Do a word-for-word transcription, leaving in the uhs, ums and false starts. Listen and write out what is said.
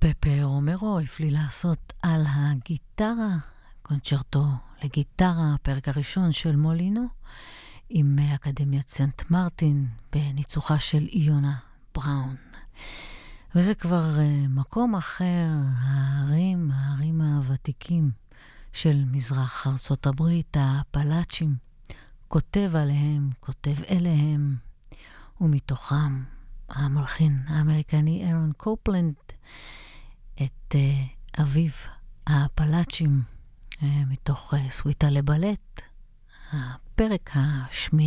פפה רומרו הפליא לעשות על הגיטרה, קונצ'רטו לגיטרה, הפרק הראשון של מולינו, עם אקדמיית סנט מרטין, בניצוחה של איונה בראון. וזה כבר uh, מקום אחר, הערים, הערים הוותיקים של מזרח ארצות הברית, הפלאצ'ים, כותב עליהם, כותב אליהם, ומתוכם המלחין האמריקני אירון קופלנד, את uh, אביו הפלאצ'ים, uh, מתוך uh, סוויטה לבלט, הפרק השמיני.